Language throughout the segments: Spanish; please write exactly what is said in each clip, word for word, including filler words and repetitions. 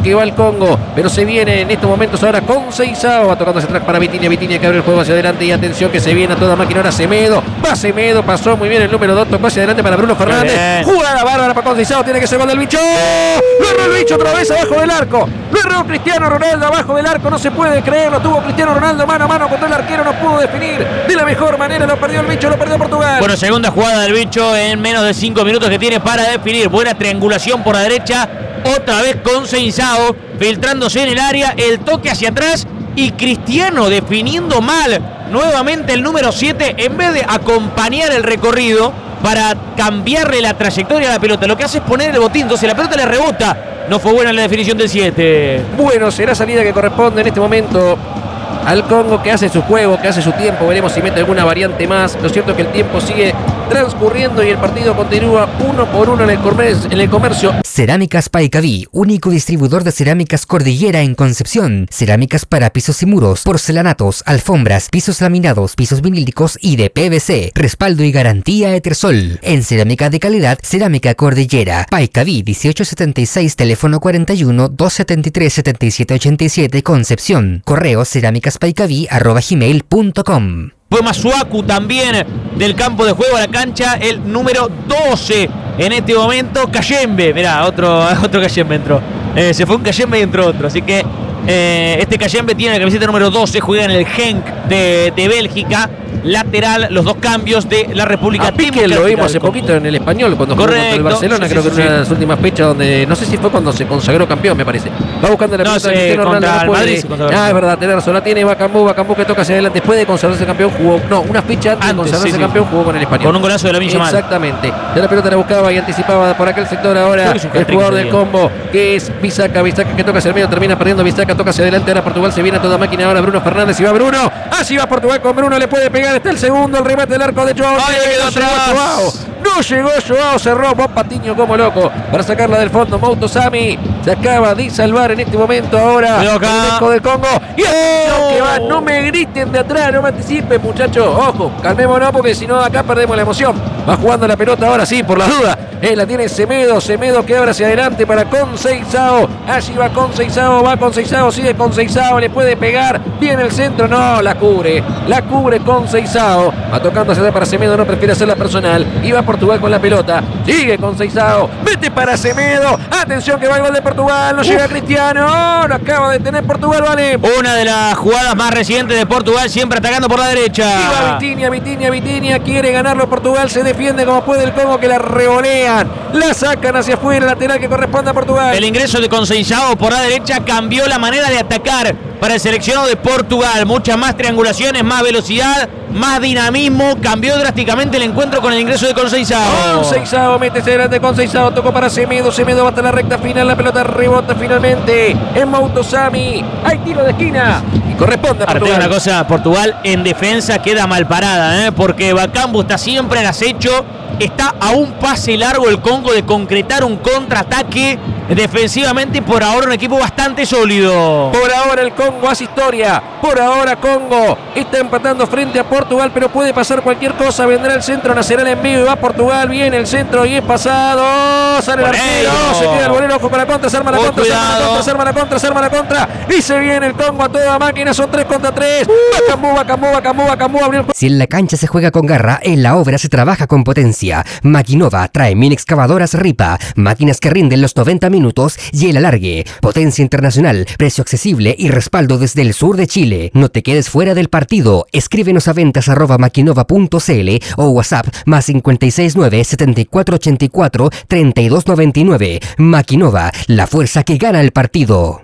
que va el Congo, pero se viene en estos momentos ahora con Seizao, va tocando hacia atrás para Vitinha, Vitinha que abre el juego hacia adelante y atención que se viene a toda máquina ahora Semedo, va Semedo, pasó muy bien el número dos, tocó hacia adelante para Bruno Fernández, jugada bárbara para con Seizao, tiene que ser gol del bicho, lo erró el bicho otra vez abajo del arco, lo erró Cristiano Ronaldo abajo del arco, no se puede creer, lo tuvo Cristiano Ronaldo mano a mano contra el arquero, no pudo definir de la mejor manera, lo perdió el bicho, lo perdió Portugal. Bueno, segunda jugada del bicho en menos de cinco minutos que tiene para definir, buena triangulación por la derecha, otra vez con Seizao, filtrándose en el área, el toque hacia atrás y Cristiano definiendo mal, nuevamente el número siete, en vez de acompañar el recorrido para cambiarle la trayectoria a la pelota, lo que hace es poner el botín, entonces la pelota le rebota, no fue buena la definición del siete. Bueno, será salida que corresponde en este momento al Congo, que hace su juego, que hace su tiempo, veremos si mete alguna variante más. Lo cierto es que el tiempo sigue transcurriendo y el partido continúa uno por uno en el comercio. En el comercio. Cerámicas Paicaví, único distribuidor de cerámicas Cordillera en Concepción. Cerámicas para pisos y muros, porcelanatos, alfombras, pisos laminados, pisos vinílicos y de P V C. Respaldo y garantía Etersol. En cerámica de calidad, Cerámica Cordillera. Paicaví dieciocho setenta y seis, teléfono cuarenta y uno, doscientos setenta y tres, setenta y siete ochenta y siete, Concepción. Correo cerámicaspaicaví arroba gmail punto com. Fue Masuaku también del campo de juego a la cancha, el número doce en este momento. Cayembe, mirá, otro, otro Cayembe entró. Eh, se fue un Cayembe y entró otro. Así que eh, este Cayembe tiene la camiseta número doce, juega en el Genk de, de Bélgica. Lateral, los dos cambios de la República. A Piqué lo vimos hace poquito en el Español cuando jugó contra el Barcelona, sí, creo sí, que en sí, una de las últimas fechas donde, no sé si fue cuando se consagró campeón, me parece. Va buscando la no, pelota de Cristiano Ronaldo, no puede. Madrid, Ah, es verdad, tenés razón, la tiene Bacambú, Bacambú que toca hacia adelante, después de consagrarse campeón jugó, no, una fecha antes, antes de consagrarse sí, campeón sí. jugó con el Español. Con un golazo de Lamine Yamal. Exactamente. Ya la pelota la buscaba y anticipaba por aquel sector ahora el jugador del combo, que es Bisaca, Bisaca que toca hacia el medio, termina perdiendo Bisaca, toca hacia adelante, ahora Portugal se viene a toda máquina, ahora Bruno Fernández y va Bruno, así va Portugal con Bruno, le puede pegar, está el segundo, el remate del arco de Joao. Ay, no llegó Joao, no llegó Joao, cerró Bob Patiño como loco para sacarla del fondo. Mouto Sami se acaba de salvar en este momento ahora el elenco del Congo. Y oh. que va, no me griten de atrás, no me anticipen, muchachos. Ojo, calmémonos porque si no acá perdemos la emoción. Va jugando la pelota ahora sí, por la duda. Eh, la tiene Semedo, Semedo que abre hacia adelante para Conceição. Allí va Conceição, va Conceição, sigue Conceição, le puede pegar. Viene el centro, no, la cubre. La cubre Conceição. Va tocando hacia atrás para Semedo, no prefiere hacerla personal. Y va Portugal con la pelota. Sigue Conceição. Mete para Semedo. Atención que va el gol de Portugal. No Uf. llega Cristiano. Lo acaba de tener Portugal, vale. Una de las jugadas más recientes de Portugal, siempre atacando por la derecha. Y va Vitinha, Vitinha, Vitinha. Quiere ganarlo Portugal. Se defiende como puede el Congo que la revolean. La sacan hacia afuera, lateral que corresponde a Portugal. El ingreso de Conceição por la derecha cambió la manera de atacar para el seleccionado de Portugal. Muchas más triangulaciones, más velocidad, más dinamismo. Cambió drásticamente el encuentro con el ingreso de Conceição. Conceição, métese delante Conceição, tocó para Semedo. Semedo va hasta la recta final, la pelota rebota finalmente en Mouto Sami. Hay tiro de esquina y corresponde a Portugal. Ahora, una cosa, Portugal en defensa queda mal parada, ¿eh? Porque Bakambu está siempre en acecho. Está a un pase largo el Congo de concretar un contraataque. Defensivamente por ahora un equipo bastante sólido. Por ahora el Congo hace historia. Por ahora Congo está empatando frente a Portugal, pero puede pasar cualquier cosa. Vendrá el centro nacional en vivo y va Portugal. Viene el centro y es pasado. Sale el arquero. Se queda el bolero con la contra. Se arma la contra. Se arma la contra. Se arma la contra. Se arma la contra. Y se viene el Congo a toda máquina. Son tres contra tres. Bacambú, Bacambú, Bacambú, Bacambú. Si en la cancha se juega con garra, en la obra se trabaja con potencia. Maquinova trae mini excavadoras Ripa, máquinas que rinden los noventa minutos y el alargue. Potencia internacional, precio accesible y respaldo desde el sur de Chile. No te quedes fuera del partido. Escríbenos a ventas arroba maquinova punto cl o WhatsApp más cinco seis nueve, setenta y cuatro ochenta y cuatro, treinta y dos noventa y nueve. Maquinova, la fuerza que gana el partido.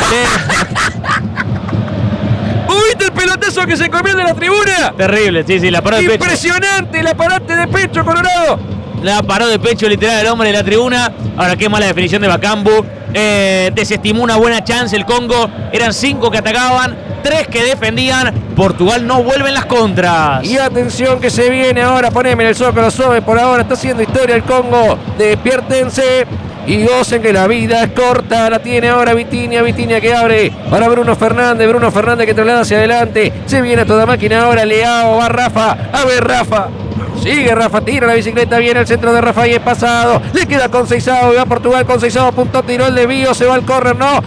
¿Viste el pelotazo que se comió de la tribuna? Terrible, sí, sí, la paró de pecho. Impresionante, la parate de pecho, Colorado. La paró de pecho literal el hombre de la tribuna. Ahora qué mala definición de Bakambu. Eh, desestimó una buena chance el Congo. Eran cinco que atacaban, tres que defendían. Portugal no vuelve en las contras. Y atención que se viene ahora. Poneme en el zócalo, Sobe. Por ahora está haciendo historia el Congo. Despiértense y gocen que la vida es corta. La tiene ahora Vitinha, Vitinha que abre para Bruno Fernández, Bruno Fernández que traslada hacia adelante, se viene a toda máquina ahora, Leao, va Rafa, a ver Rafa, sigue Rafa, tira la bicicleta, viene el centro de Rafa y es pasado, le queda Conceição, va Portugal, Conceição apuntó, tiró el desvío, se va al córner, no,